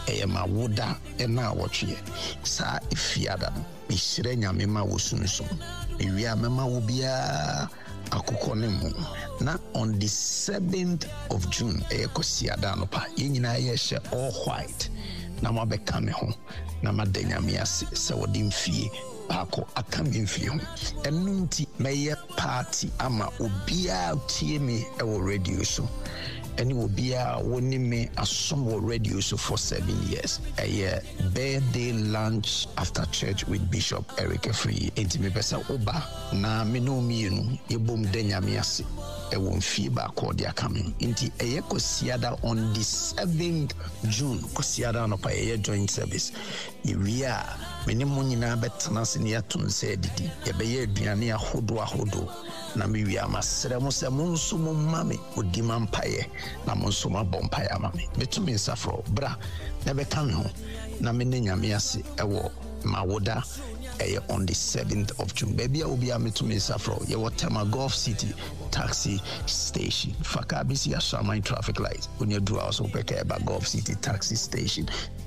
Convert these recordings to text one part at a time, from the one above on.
ma woda na wotwe sa ifiada no misire nyame ma wosunso ewia mema wo bia akukọ ne mu na on the 7th of June kosiada no pa yenyina ye hye all white na mabeka me ho na madanyame ase se wodi mfie baako aka me mfie ho enu nti meye party ama obia tie me ewo radio so eni obia woni me asom wo radio so for 7 years a birthday lunch after church with Bishop Eric Free enti me pesa oba na me no mienu yebom danyame ase ewo mfie baako de aka me enti kosiada on the 7th June kosiada no pa joint service iwia meni mo nyina betena se ne yatonse didi yebeye aduane ahodo na miwia masere mo se mo nso mo mame odima mpaye na mo nso ma bompaye amame metumi nsafro bra na beka me ho na me nyame ase ewo mawoda on the 7th of June baby obi metumi nsafro ye Tema Gulf City taxi station fakabisi asama traffic light when you do also peke ba Gulf City taxi station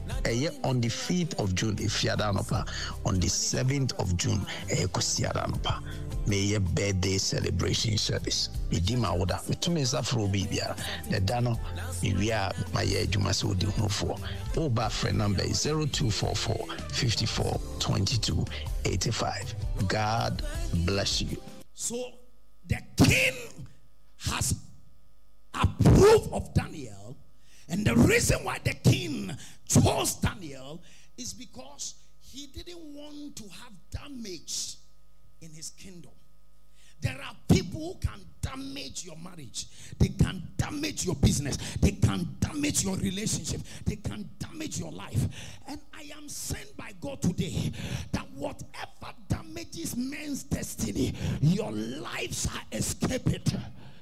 on the 5th of June ifiadanopa on the 7th of June kosiadanopa may your birthday celebration service idima oda metumi nsafro bibia the dano we are my ejumase odi hunfo oba friend number is 0244 54 22 85. God bless you. So the king has approved of Daniel, and the reason why the king chose Daniel is because he didn't want to have damage in his kingdom. There are people who can damage your marriage. They can damage your business. They can damage your relationship. They can damage your life. And I am sent by God today that whatever damages men's destiny, your lives are escape it.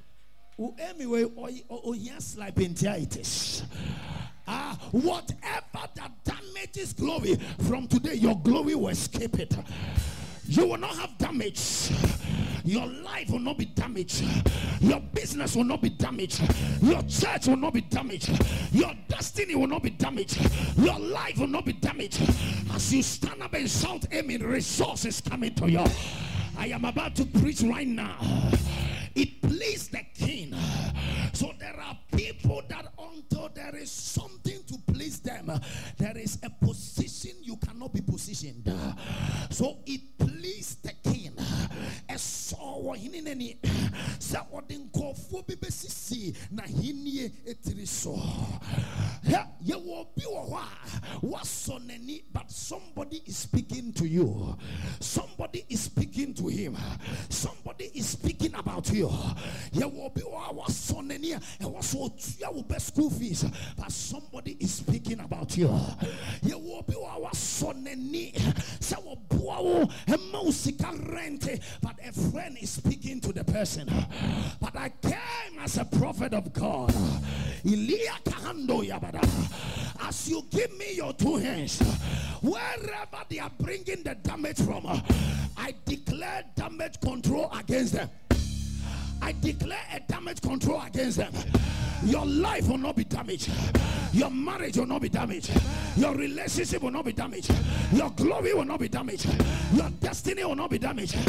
Whatever that damages glory, from today your glory will escape it. You will not have damage. Your life will not be damaged. Your business will not be damaged. Your church will not be damaged. Your destiny will not be damaged. Your life will not be damaged. As you stand up and shout amen, resources coming to you. I am about to preach right now. It pleased the king. So there are people that until there is something to please them, there is a position you cannot be positioned. So it pleased the king. So hinini sa odin kofo bibesisi na hinie etiriso. Ye will be wasoneni, but somebody is speaking to you. Somebody is speaking to him. Somebody is speaking about you. Ye will be wasoneni and was your best school fees, but somebody is speaking about you. Ye will be wasoneni sa wabuawo a musical rent, but a friend is speaking to the person. But I came as a prophet of God. As you give me your two hands, wherever they are bringing the damage from, I declare damage control against them. I declare a damage control against them. Your life will not be damaged. Your marriage will not be damaged. Your relationship will not be damaged. Your glory will not be damaged. Your destiny will not be damaged.